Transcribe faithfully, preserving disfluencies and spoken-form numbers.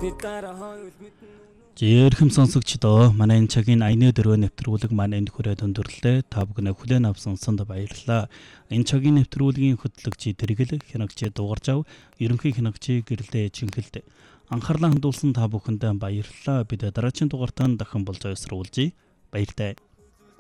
Жирхэм сонсогчдоо манай энэ цагийн аяны дөрөв нэвтрүүлэг маань энд хүрээд өндөрлөө. Та бүхэн хүлээн авсан санд баярлалаа. Энэ цагийн нэвтрүүлгийн хөтлөгч Тэргэл хянагч Дугаржав, ерөнхий хянагч Гэрэлтэй Чингэлтэй. Анхаарлаа хандуулсан та бүхэндээ баярлалаа. Бид дараагийн дугаартаа дахин болж ойсруулъя. Баяртай.